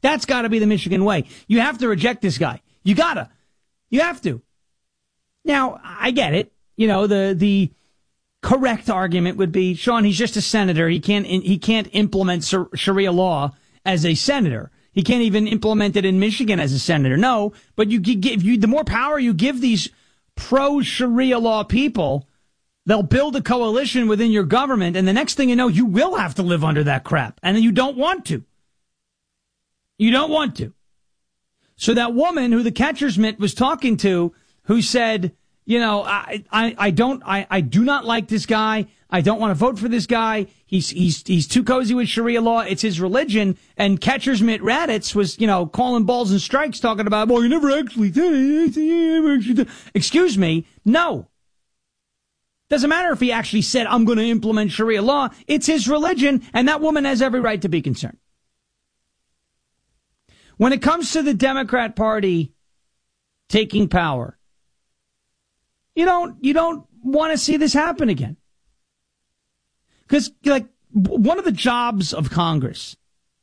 That's got to be the Michigan way. You have to reject this guy. You have to. Now, I get it. You know, the correct argument would be, Sean, he's just a senator. He can't implement Sharia law as a senator. He can't even implement it in Michigan as a senator. No, but the more power you give these pro-Sharia law people, they'll build a coalition within your government, and the next thing you know, you will have to live under that crap, and you don't want to. You don't want to. So that woman who the catcher's mitt was talking to, who said, you know, I do not like this guy. I don't want to vote for this guy. He's too cozy with Sharia law. It's his religion. And catcher's mitt Raditz was, you know, calling balls and strikes, talking about, well, you never actually did. Excuse me. No. Doesn't matter if he actually said, I'm going to implement Sharia law. It's his religion, and that woman has every right to be concerned. When it comes to the Democrat Party taking power, you don't want to see this happen again. Because, like, one of the jobs of Congress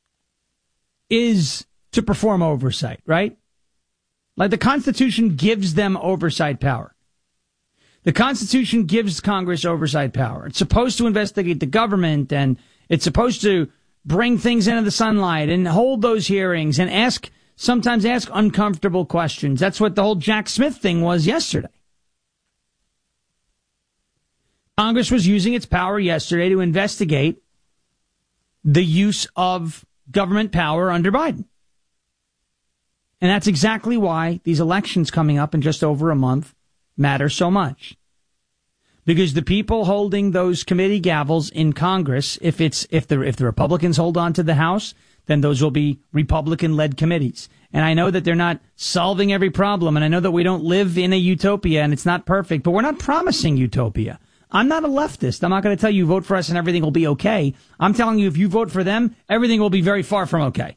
is to perform oversight, right? Like, the Constitution gives them oversight power. The Constitution gives Congress oversight power. It's supposed to investigate the government, and it's supposed to bring things into the sunlight and hold those hearings and sometimes ask uncomfortable questions. That's what the whole Jack Smith thing was yesterday. Congress was using its power yesterday to investigate the use of government power under Biden. And that's exactly why these elections coming up in just over a month matter so much. Because the people holding those committee gavels in Congress, if the Republicans hold on to the House, then those will be Republican-led committees. And I know that they're not solving every problem, and I know that we don't live in a utopia and it's not perfect, but we're not promising utopia. I'm not a leftist. I'm not going to tell you vote for us and everything will be okay. I'm telling you if you vote for them, everything will be very far from okay.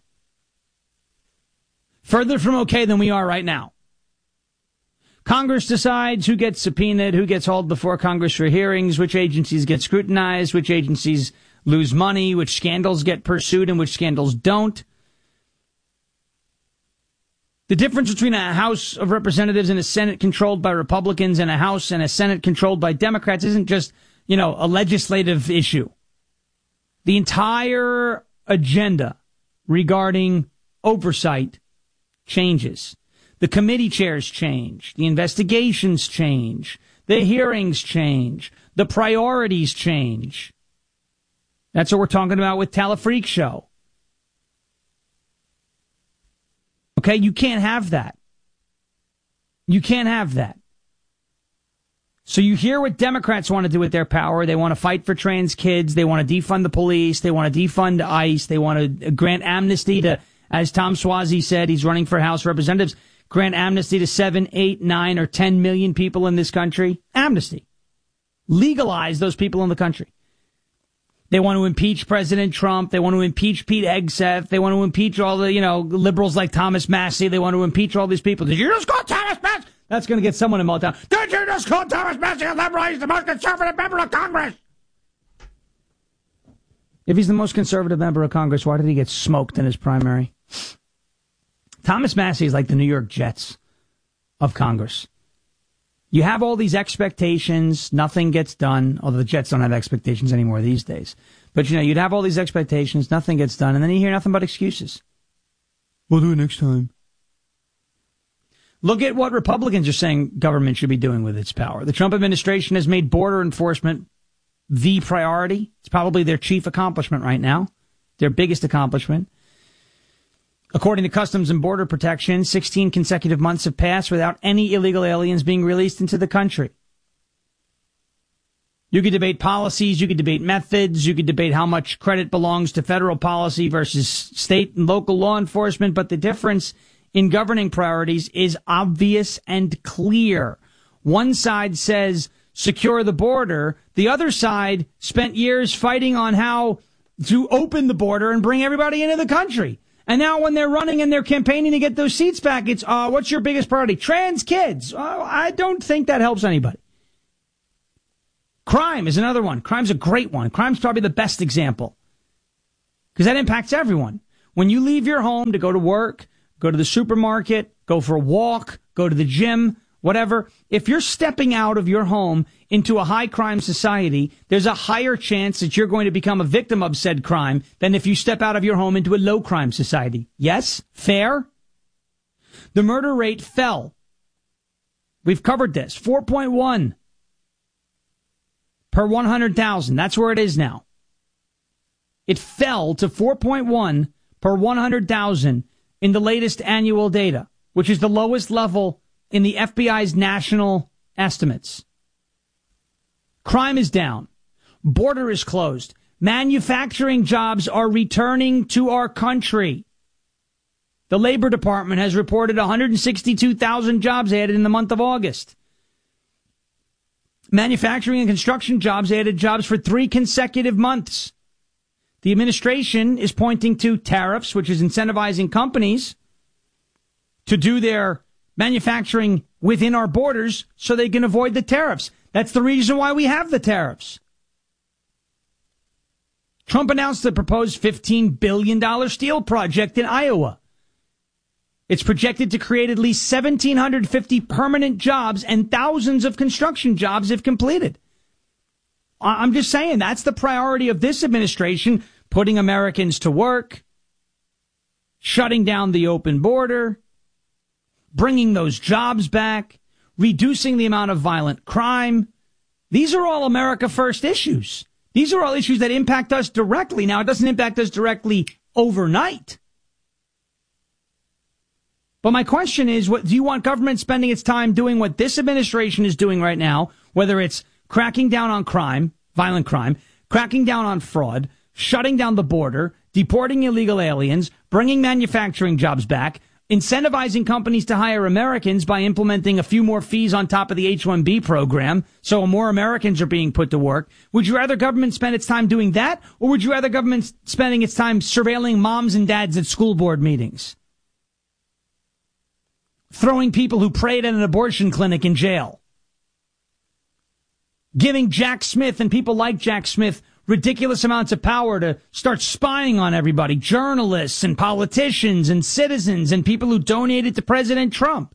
Further from okay than we are right now. Congress decides who gets subpoenaed, who gets hauled before Congress for hearings, which agencies get scrutinized, which agencies lose money, which scandals get pursued and which scandals don't. The difference between a House of Representatives and a Senate controlled by Republicans and a House and a Senate controlled by Democrats isn't just, you know, a legislative issue. The entire agenda regarding oversight changes. The committee chairs change. The investigations change. The hearings change. The priorities change. That's what we're talking about with Telefreak Show. Okay, you can't have that. You can't have that. So you hear what Democrats want to do with their power. They want to fight for trans kids. They want to defund the police. They want to defund ICE. They want to grant amnesty to, as Tom Suozzi said, he's running for House Representatives, grant amnesty to 7, 8, 9, or 10 million people in this country. Amnesty. Legalize those people in the country. They want to impeach President Trump. They want to impeach Pete Hegseth. They want to impeach all the, liberals like Thomas Massie. They want to impeach all these people. Did you just call Thomas Massie? That's going to get someone in Motown. Did you just call Thomas Massie a liberal? He's the most conservative member of Congress. If he's the most conservative member of Congress, why did he get smoked in his primary? Thomas Massie is like the New York Jets of Congress. You have all these expectations, nothing gets done, although the Jets don't have expectations anymore these days. But, you'd have all these expectations, nothing gets done, and then you hear nothing but excuses. We'll do it next time. Look at what Republicans are saying government should be doing with its power. The Trump administration has made border enforcement the priority. It's probably their chief accomplishment right now, their biggest accomplishment. According to Customs and Border Protection, 16 consecutive months have passed without any illegal aliens being released into the country. You could debate policies, you could debate methods, you could debate how much credit belongs to federal policy versus state and local law enforcement, but the difference in governing priorities is obvious and clear. One side says secure the border. The other side spent years fighting on how to open the border and bring everybody into the country. And now when they're running and they're campaigning to get those seats back, it's, what's your biggest priority? Trans kids. I don't think that helps anybody. Crime is another one. Crime's a great one. Crime's probably the best example because that impacts everyone. When you leave your home to go to work, go to the supermarket, go for a walk, go to the gym, whatever, if you're stepping out of your home into a high crime society, there's a higher chance that you're going to become a victim of said crime than if you step out of your home into a low crime society. Yes? Fair? The murder rate fell. We've covered this. 4.1 per 100,000. That's where it is now. It fell to 4.1 per 100,000 in the latest annual data, which is the lowest level in the FBI's national estimates. Crime is down. Border is closed. Manufacturing jobs are returning to our country. The Labor Department has reported 162,000 jobs added in the month of August. Manufacturing and construction jobs added jobs for 3 consecutive months. The administration is pointing to tariffs, which is incentivizing companies to do their manufacturing within our borders so they can avoid the tariffs. That's the reason why we have the tariffs. Trump announced the proposed $15 billion steel project in Iowa. It's projected to create at least 1,750 permanent jobs and thousands of construction jobs if completed. I'm just saying that's the priority of this administration, putting Americans to work, shutting down the open border, bringing those jobs back, reducing the amount of violent crime. These are all America First issues. These are all issues that impact us directly. Now, it doesn't impact us directly overnight. But my question is, do you want government spending its time doing what this administration is doing right now, whether it's cracking down on crime, violent crime, cracking down on fraud, shutting down the border, deporting illegal aliens, bringing manufacturing jobs back, incentivizing companies to hire Americans by implementing a few more fees on top of the H-1B program so more Americans are being put to work? Would you rather government spend its time doing that, or would you rather government spending its time surveilling moms and dads at school board meetings? Throwing people who prayed at an abortion clinic in jail? Giving Jack Smith and people like Jack Smith ridiculous amounts of power to start spying on everybody, journalists and politicians and citizens and people who donated to President Trump?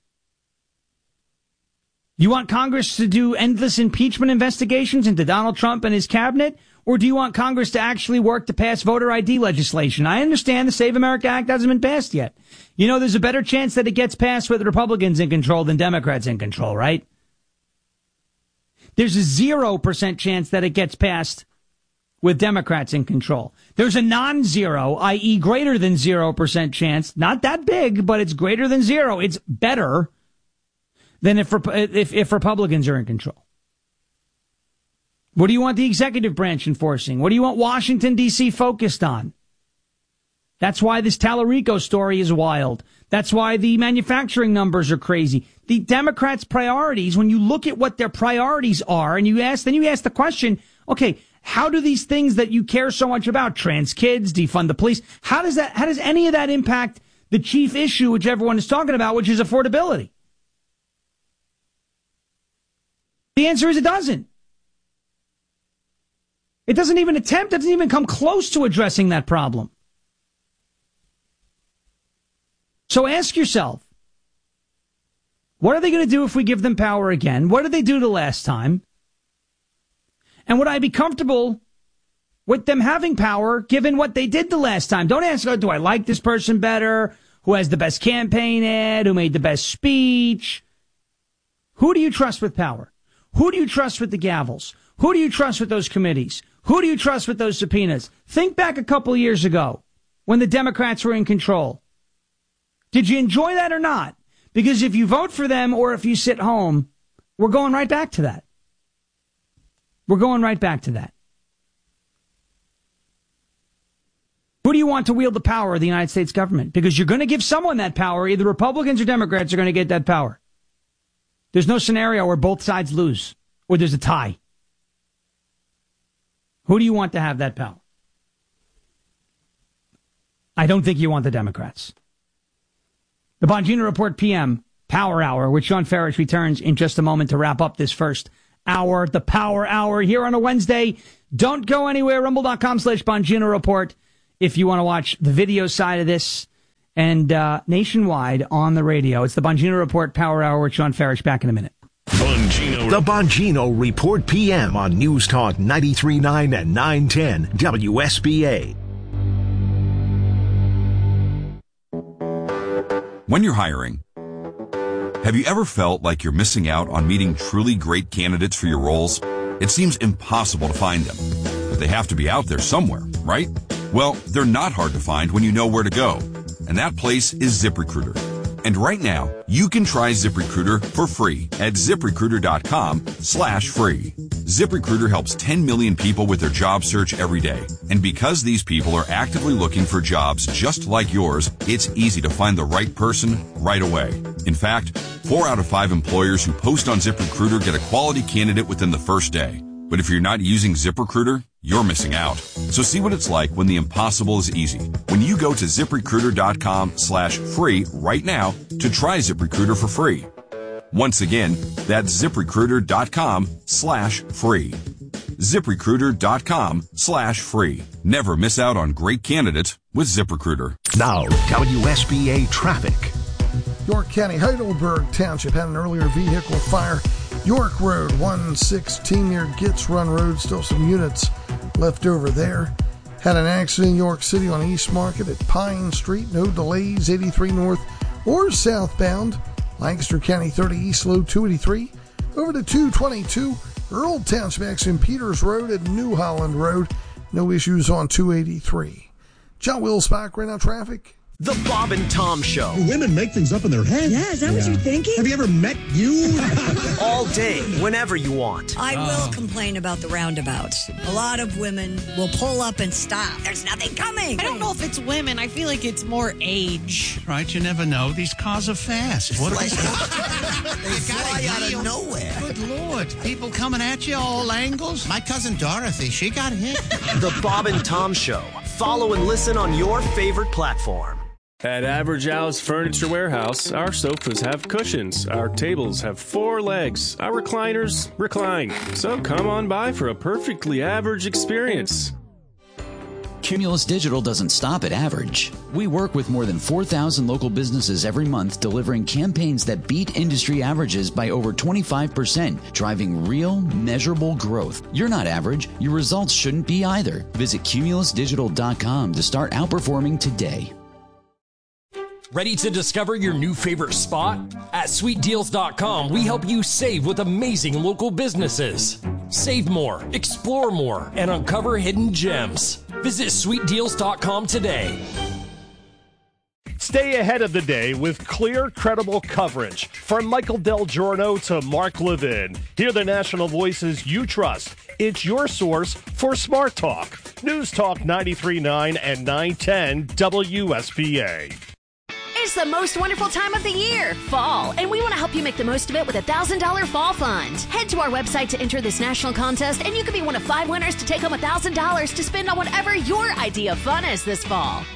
You want Congress to do endless impeachment investigations into Donald Trump and his cabinet? Or do you want Congress to actually work to pass voter ID legislation? I understand the Save America Act hasn't been passed yet. You know, there's a better chance that it gets passed with Republicans in control than Democrats in control, right? There's a 0% chance that it gets passed with Democrats in control. There's a non-zero, i.e. greater than 0% chance, not that big, but it's greater than 0. It's better than if Republicans are in control. What do you want the executive branch enforcing? What do you want Washington, D.C. focused on? That's why this Tallarico story is wild. That's why the manufacturing numbers are crazy. The Democrats' priorities, when you look at what their priorities are, and you ask the question, okay, how do these things that you care so much about, trans kids, defund the police, how does any of that impact the chief issue which everyone is talking about, which is affordability? The answer is it doesn't. It doesn't even come close to addressing that problem. So ask yourself, what are they going to do if we give them power again? What did they do the last time? And would I be comfortable with them having power given what they did the last time? Don't ask, do I like this person better? Who has the best campaign ad? Who made the best speech? Who do you trust with power? Who do you trust with the gavels? Who do you trust with those committees? Who do you trust with those subpoenas? Think back a couple of years ago when the Democrats were in control. Did you enjoy that or not? Because if you vote for them or if you sit home, we're going right back to that. We're going right back to that. Who do you want to wield the power of the United States government? Because you're going to give someone that power. Either Republicans or Democrats are going to get that power. There's no scenario where both sides lose or there's a tie. Who do you want to have that power? I don't think you want the Democrats. The Bongino Report PM Power Hour with Sean Farish returns in just a moment to wrap up this first hour. The Power Hour here on a Wednesday. Don't go anywhere. Rumble.com/Bongino Report if you want to watch the video side of this, and nationwide on the radio. It's the Bongino Report Power Hour with Sean Farish. Back in a minute. The Bongino Report PM on News Talk 93.9 and 910 WSBA. When you're hiring, have you ever felt like you're missing out on meeting truly great candidates for your roles? It seems impossible to find them, but they have to be out there somewhere, right? Well, they're not hard to find when you know where to go, and that place is ZipRecruiter. And right now, you can try ZipRecruiter for free at ZipRecruiter.com/free. ZipRecruiter helps 10 million people with their job search every day. And because these people are actively looking for jobs just like yours, it's easy to find the right person right away. In fact, 4 out of 5 employers who post on ZipRecruiter get a quality candidate within the first day. But if you're not using ZipRecruiter, you're missing out. So see what it's like when the impossible is easy. When you go to ZipRecruiter.com/free right now to try ZipRecruiter for free. Once again, that's ZipRecruiter.com/free. ZipRecruiter.com/free. Never miss out on great candidates with ZipRecruiter. Now, WSBA traffic. York County, Heidelberg Township had an earlier vehicle fire. York Road 116 near Gitz Run Road, still some units left over there. Had an accident in York City on East Market at Pine Street. No delays, 83 north or southbound. Lancaster County 30 East, low 283. Over to 222 Earl Township accident, Peters Road at New Holland Road. No issues on 283. John Wills back right now, traffic. The Bob and Tom Show. Women make things up in their head. Yeah, is that what you're thinking? Have you ever met you? All day, whenever you want. I will complain about the roundabouts. A lot of women will pull up and stop. There's nothing coming. I don't know if it's women. I feel like it's more age. Right, you never know. These cars are fast. What they fly out of nowhere. Good Lord. People coming at you all angles. My cousin Dorothy, she got hit. The Bob and Tom Show. Follow and listen on your favorite platform. At Average Al's Furniture Warehouse, our sofas have cushions, our tables have 4 legs, our recliners recline. So come on by for a perfectly average experience. Cumulus Digital doesn't stop at average. We work with more than 4,000 local businesses every month, delivering campaigns that beat industry averages by over 25%, driving real, measurable growth. You're not average. Your results shouldn't be either. Visit cumulusdigital.com to start outperforming today. Ready to discover your new favorite spot? At SweetDeals.com, we help you save with amazing local businesses. Save more, explore more, and uncover hidden gems. Visit SweetDeals.com today. Stay ahead of the day with clear, credible coverage. From Michael Del Giorno to Mark Levin. Hear the national voices you trust. It's your source for Smart Talk. News Talk 93.9 and 910 WSBA. It's the most wonderful time of the year, fall, and we want to help you make the most of it with a $1,000 fall fund. Head to our website to enter this national contest, and you could be one of 5 winners to take home $1,000 to spend on whatever your idea of fun is this fall.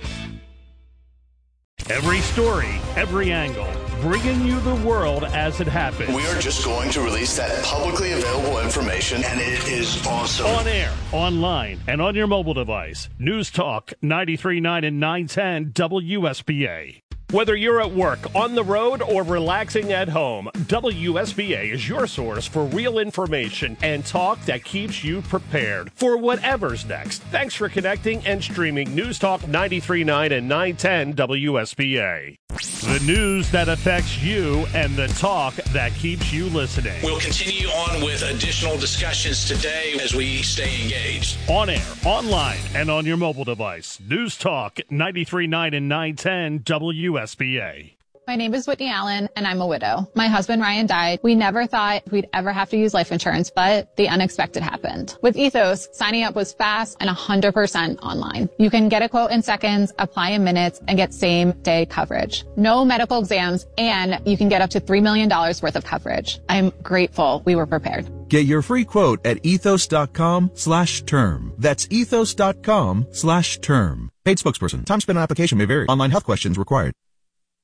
Every story, every angle, bringing you the world as it happens. We are just going to release that publicly available information, and it is awesome. On air, online, and on your mobile device. News Talk 93.9 and 910 WSBA. Whether you're at work, on the road, or relaxing at home, WSBA is your source for real information and talk that keeps you prepared for whatever's next. Thanks for connecting and streaming News Talk 93.9 and 910 WSBA. The news that affects you and the talk that keeps you listening. We'll continue on with additional discussions today as we stay engaged. On air, online, and on your mobile device. News Talk 93.9 and 910 WSBA. My name is Whitney Allen, and I'm a widow. My husband, Ryan, died. We never thought we'd ever have to use life insurance, but the unexpected happened. With Ethos, signing up was fast and 100% online. You can get a quote in seconds, apply in minutes, and get same-day coverage. No medical exams, and you can get up to $3 million worth of coverage. I'm grateful we were prepared. Get your free quote at ethos.com/term. That's ethos.com/term. Paid spokesperson. Time spent on application may vary. Online health questions required.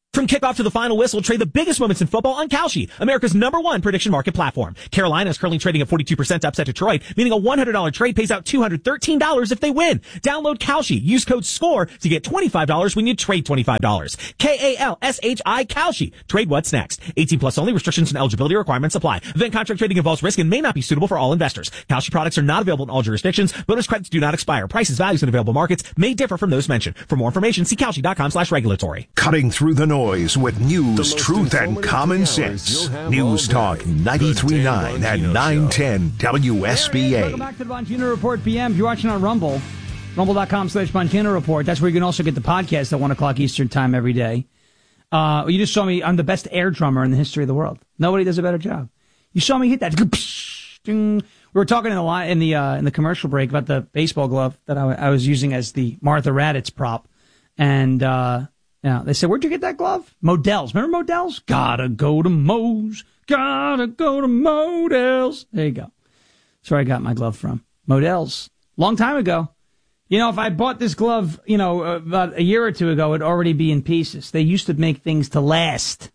From kickoff to the final whistle, trade the biggest moments in football on Kalshi, America's #1 prediction market platform. Carolina is currently trading at 42% to upset Detroit, meaning a $100 trade pays out $213 if they win. Download Kalshi. Use code SCORE to get $25 when you trade $25. Kalshi. Kalshi. Trade what's next. 18 plus only. Restrictions and eligibility requirements apply. Event contract trading involves risk and may not be suitable for all investors. Kalshi products are not available in all jurisdictions. Bonus credits do not expire. Prices, values, and available markets may differ from those mentioned. For more information, see Kalshi.com/regulatory. Cutting through the noise with news, truth, and common sense. News Talk 93.9 and 910 WSBA. Welcome back to the Bongino Report PM. If you're watching on Rumble, rumble.com/Bongino Report. That's where you can also get the podcast at 1 o'clock Eastern time every day. You just saw me. I'm the best air drummer in the history of the world. Nobody does a better job. You saw me hit that. We were talking in the commercial break about the baseball glove that I was using as the Martha Raddatz prop. And, they said, where'd you get that glove? Modell's. Remember Modell's? Gotta go to Moe's. Gotta go to Modell's. There you go. That's where I got my glove from. Modell's. Long time ago. If I bought this glove, about a year or two ago, it'd already be in pieces. They used to make things to last.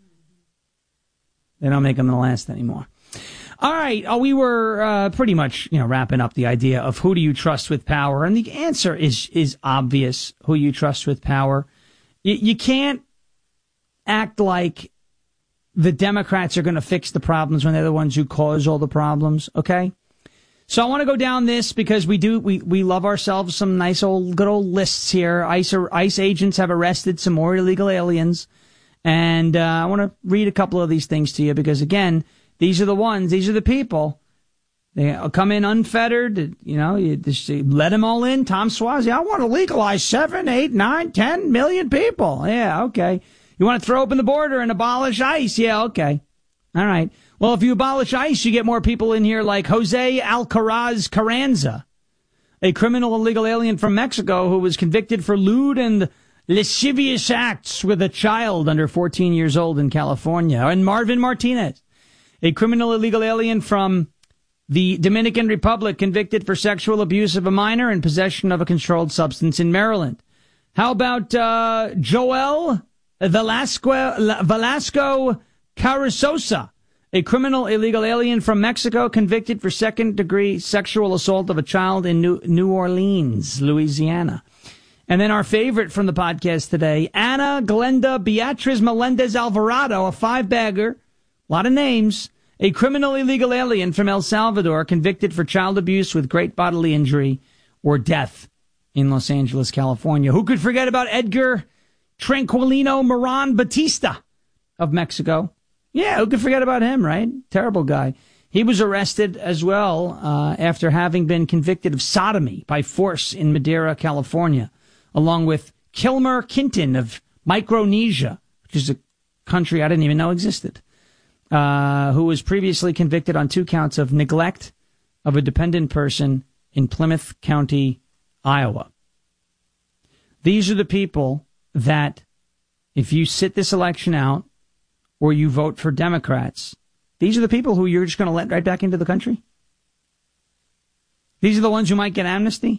They don't make them to last anymore. All right. We were pretty much, wrapping up the idea of who do you trust with power. And the answer is obvious, who you trust with power. You can't act like the Democrats are going to fix the problems when they're the ones who cause all the problems, okay? So I want to go down this because we love ourselves some nice good old lists here. ICE agents have arrested some more illegal aliens. And I want to read a couple of these things to you because, again, these are the people. They come in unfettered, you just let them all in. Tom Suozzi, I want to legalize 7, 8, 9, 10 million people. Yeah, okay. You want to throw open the border and abolish ICE? Yeah, okay. All right. Well, if you abolish ICE, you get more people in here like Jose Alcaraz Carranza, a criminal illegal alien from Mexico who was convicted for lewd and lascivious acts with a child under 14 years old in California. And Marvin Martinez, a criminal illegal alien from the Dominican Republic, convicted for sexual abuse of a minor and possession of a controlled substance in Maryland. How about Joel Velasco Carasosa, a criminal illegal alien from Mexico, convicted for second-degree sexual assault of a child in New Orleans, Louisiana. And then our favorite from the podcast today, Ana Glenda Beatriz Melendez Alvarado, a five-bagger, a lot of names, a criminal illegal alien from El Salvador, convicted for child abuse with great bodily injury or death in Los Angeles, California. Who could forget about Edgar Tranquilino Moran Batista of Mexico? Yeah, who could forget about him, right? Terrible guy. He was arrested as well after having been convicted of sodomy by force in Madeira, California, along with Kilmer Kinton of Micronesia, which is a country I didn't even know existed. Who was previously convicted on 2 counts of neglect of a dependent person in Plymouth County, Iowa. These are the people that, if you sit this election out or you vote for Democrats, these are the people who you're just going to let right back into the country? These are the ones who might get amnesty?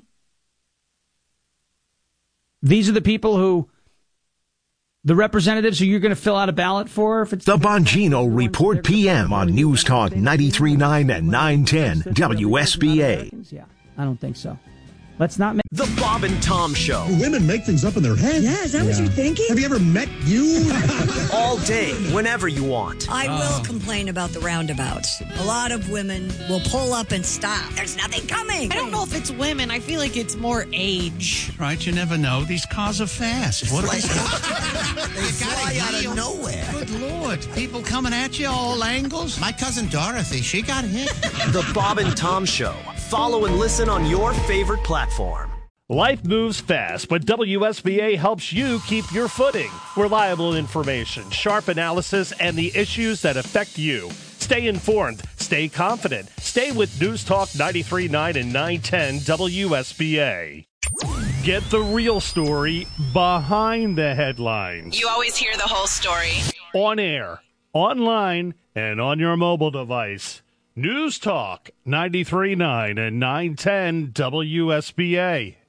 These are the people who... the representatives who you're going to fill out a ballot for? If it's the Bongino Report PM on News Talk 93.9 and 910 WSBA. Yeah, I don't think so. Let's not make The Bob and Tom Show. Women make things up in their head. Yeah, is that what you're thinking? Have you ever met you? All day, whenever you want. I will complain about the roundabouts. A lot of women will pull up and stop. There's nothing coming. I don't know if it's women. I feel like it's more age. Right, you never know. These cars are fast. What They fly out of nowhere. Good Lord. People coming at you all angles. My cousin Dorothy, she got hit. The Bob and Tom Show. Follow and listen on your favorite platform. Life moves fast, but WSBA helps you keep your footing. Reliable information, sharp analysis, and the issues that affect you. Stay informed, stay confident, stay with News Talk 93.9 and 910 WSBA. Get the real story behind the headlines. You always hear the whole story. On air, online, and on your mobile device. News Talk 93.9 and 910 WSBA.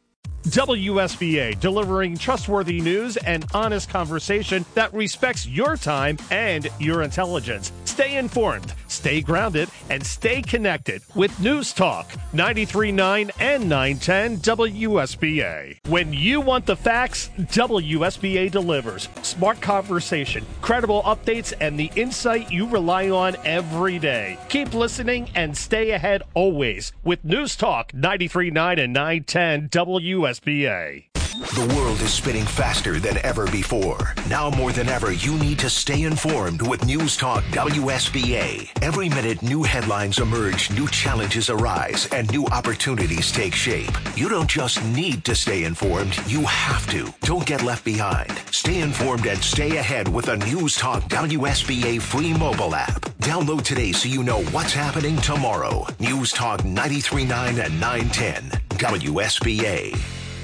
WSBA, delivering trustworthy news and honest conversation that respects your time and your intelligence. Stay informed, stay grounded, and stay connected with News Talk 93.9 and 910 WSBA. When you want the facts, WSBA delivers. Smart conversation, credible updates, and the insight you rely on every day. Keep listening and stay ahead always with News Talk 93.9 and 910 WSBA. The world is spinning faster than ever before. Now more than ever, you need to stay informed with News Talk WSBA. Every minute, new headlines emerge, new challenges arise, and new opportunities take shape. You don't just need to stay informed, you have to. Don't get left behind. Stay informed and stay ahead with a News Talk WSBA free mobile app. Download today so you know what's happening tomorrow. News Talk 93.9 and 910 WSBA.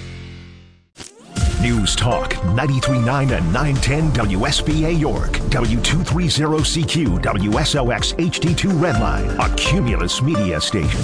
News Talk 93.9 and 910 WSBA York, W230CQ, WSOX HD2 Redline, a Cumulus media station.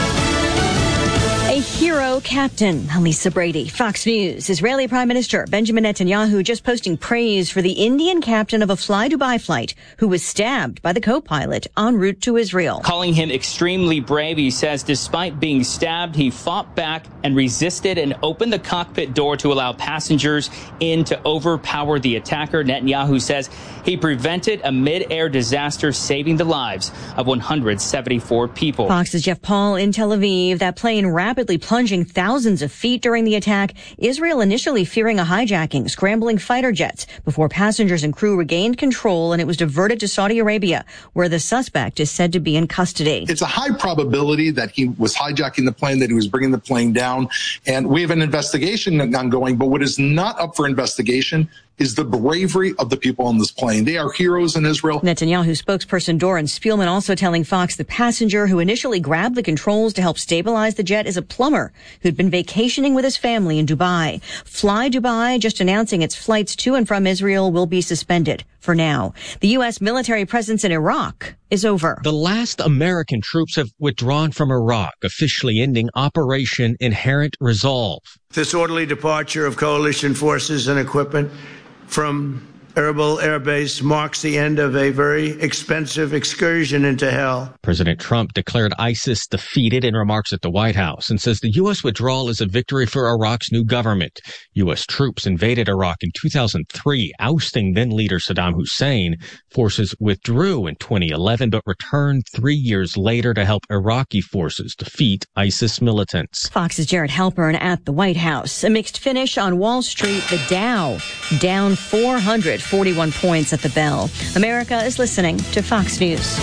A hero captain, Lisa Brady, Fox News. Israeli Prime Minister Benjamin Netanyahu just posting praise for the Indian captain of a Fly Dubai flight who was stabbed by the co-pilot en route to Israel. Calling him extremely brave, he says despite being stabbed, he fought back and resisted and opened the cockpit door to allow passengers in to overpower the attacker. Netanyahu says he prevented a mid-air disaster, saving the lives of 174 people. Fox's Jeff Paul in Tel Aviv. That plane rapidly plunging thousands of feet during the attack. Israel initially fearing a hijacking, scrambling fighter jets before passengers and crew regained control, and it was diverted to Saudi Arabia, where the suspect is said to be in custody. It's a high probability that he was hijacking the plane, that he was bringing the plane down, and we have an investigation ongoing, but what is not up for investigation is the bravery of the people on this plane. They are heroes in Israel. Netanyahu spokesperson Doron Spielman also telling Fox the passenger who initially grabbed the controls to help stabilize the jet is a plumber who'd been vacationing with his family in Dubai. Fly Dubai just announcing its flights to and from Israel will be suspended for now. The U.S. military presence in Iraq is over. The last American troops have withdrawn from Iraq, officially ending Operation Inherent Resolve. This orderly departure of coalition forces and equipment from Erbil Air Base marks the end of a very expensive excursion into hell. President Trump declared ISIS defeated in remarks at the White House and says the U.S. withdrawal is a victory for Iraq's new government. U.S. troops invaded Iraq in 2003, ousting then-leader Saddam Hussein. Forces withdrew in 2011, but returned 3 years later to help Iraqi forces defeat ISIS militants. Fox's Jared Halpern at the White House. A mixed finish on Wall Street. The Dow down 441 points at the bell. America is listening to Fox News.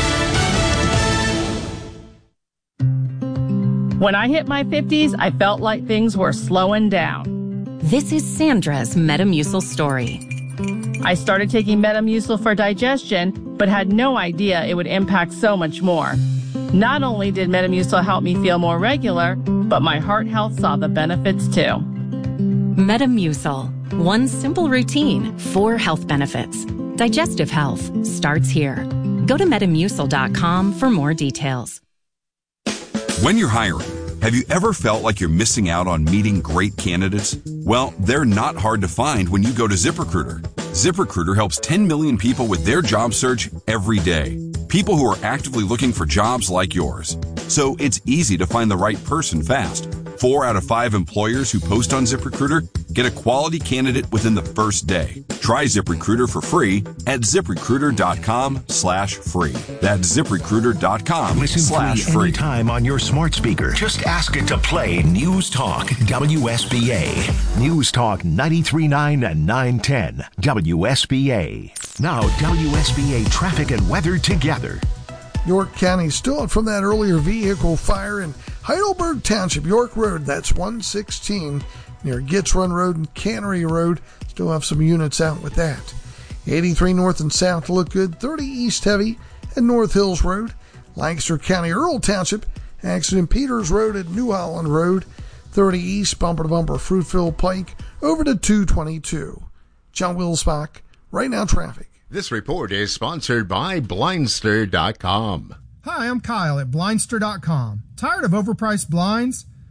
When I hit my 50s, I felt like things were slowing down. This is Sandra's Metamucil story. I started taking Metamucil for digestion, but had no idea it would impact so much more. Not only did Metamucil help me feel more regular, but my heart health saw the benefits too. Metamucil. One simple routine, 4 health benefits. Digestive health starts here. Go to Metamucil.com for more details. When you're hiring, have you ever felt like you're missing out on meeting great candidates? Well, they're not hard to find when you go to ZipRecruiter. ZipRecruiter helps 10 million people with their job search every day. People who are actively looking for jobs like yours. So it's easy to find the right person fast. 4 out of 5 employers who post on ZipRecruiter get a quality candidate within the first day. Try ZipRecruiter for free at ZipRecruiter.com/free. That's ZipRecruiter.com/free. Listen free anytime on your smart speaker. Just ask it to play News Talk WSBA. News Talk 93.9 and 910 WSBA. Now WSBA traffic and weather together. York County still out from that earlier vehicle fire in Heidelberg Township, York Road. That's 116 near Gitz Run Road and Cannery Road. Still have some units out with that. 83 north and south look good. 30 east heavy at North Hills Road. Lancaster County, Earl Township. Accident Peters Road at New Holland Road. 30 east, bumper to bumper, Fruitville Pike over to 222. John Wilsbach, Right Now Traffic. This report is sponsored by Blindster.com. Hi, I'm Kyle at Blindster.com. Tired of overpriced blinds?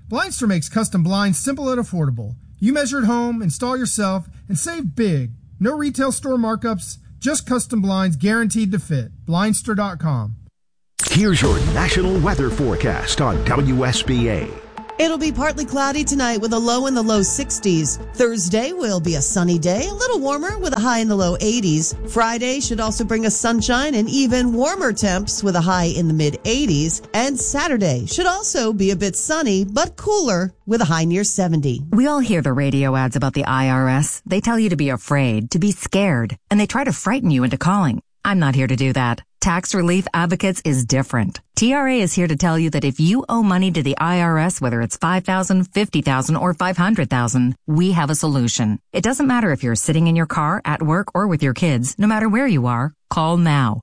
Blindster makes custom blinds simple and affordable. You measure at home, install yourself, and save big. No retail store markups, just custom blinds guaranteed to fit. Blindster.com. Here's your national weather forecast on WSBA. It'll be partly cloudy tonight with a low in the low 60s. Thursday will be a sunny day, a little warmer with a high in the low 80s. Friday should also bring us sunshine and even warmer temps with a high in the mid 80s. And Saturday should also be a bit sunny, but cooler with a high near 70. We all hear the radio ads about the IRS. They tell you to be afraid, to be scared, and they try to frighten you into calling. I'm not here to do that. Tax Relief Advocates is different. TRA is here to tell you that if you owe money to the IRS, whether it's $5,000, $50,000, or $500,000, we have a solution. It doesn't matter if you're sitting in your car, at work, or with your kids. No matter where you are, call now.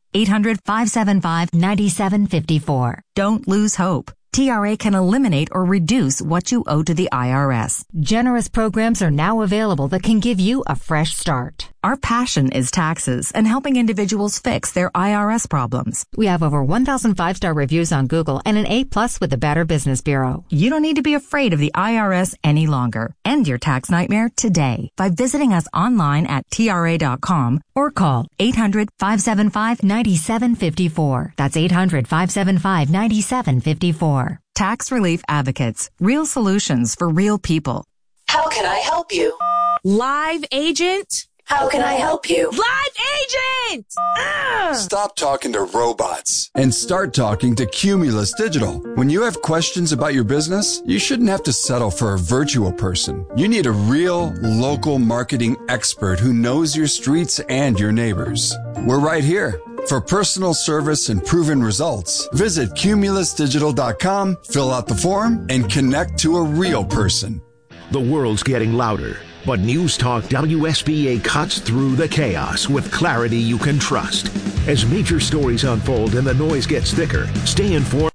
800-575-9754. Don't lose hope. TRA can eliminate or reduce what you owe to the IRS. Generous programs are now available that can give you a fresh start. Our passion is taxes and helping individuals fix their IRS problems. We have over 1,000 5-star reviews on Google and an A+ with the Better Business Bureau. You don't need to be afraid of the IRS any longer. End your tax nightmare today by visiting us online at TRA.com or call 800-575-9754. That's 800-575-9754. Tax Relief Advocates. Real solutions for real people. How can I help you? Live agent? How can I help you? Live agent! Stop talking to robots and start talking to Cumulus Digital. When you have questions about your business, you shouldn't have to settle for a virtual person. You need a real local marketing expert who knows your streets and your neighbors. We're right here. For personal service and proven results, visit cumulusdigital.com, fill out the form, and connect to a real person. The world's getting louder, but News Talk WSBA cuts through the chaos with clarity you can trust. As major stories unfold and the noise gets thicker, stay informed.